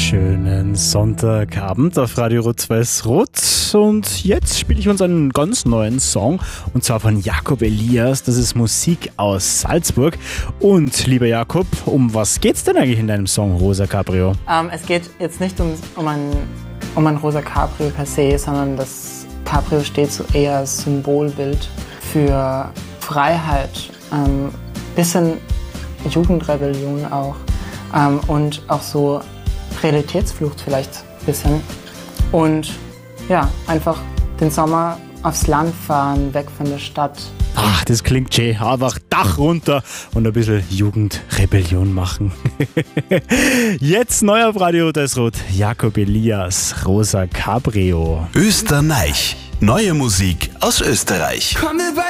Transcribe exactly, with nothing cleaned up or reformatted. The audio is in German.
Schönen Sonntagabend auf Radio Rot-Weiß-Rot und jetzt spiele ich uns einen ganz neuen Song und zwar von Jakob Elias. Das ist Musik aus Salzburg. Und lieber Jakob, um was geht's denn eigentlich in deinem Song Rosa Cabrio? Ähm, es geht jetzt nicht um, um, ein, um ein Rosa Cabrio per se, sondern das Cabrio steht so eher als Symbolbild für Freiheit, ähm, bisschen Jugendrebellion auch ähm, und auch so Realitätsflucht vielleicht ein bisschen. Und ja, einfach den Sommer aufs Land fahren, weg von der Stadt. Ach, das klingt schön. Einfach Dach runter und ein bisschen Jugendrebellion machen. Jetzt neu auf Radio Rot-Weiß-Rot. Jakob Elias, Rosa Cabrio. Österreich. Neue Musik aus Österreich.